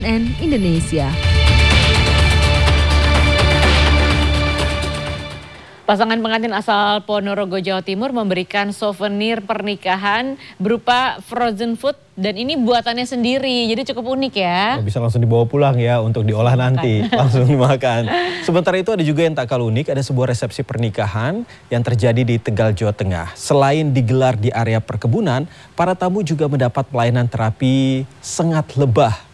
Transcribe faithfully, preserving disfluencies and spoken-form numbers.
C N N Indonesia. Pasangan pengantin asal Ponorogo, Jawa Timur memberikan souvenir pernikahan berupa frozen food dan ini buatannya sendiri, jadi cukup unik ya. Bisa langsung dibawa pulang ya untuk diolah nanti, langsung dimakan. Sementara itu ada juga yang tak kalah unik, ada sebuah resepsi pernikahan yang terjadi di Tegal, Jawa Tengah. Selain digelar di area perkebunan, para tamu juga mendapat pelayanan terapi sengat lebah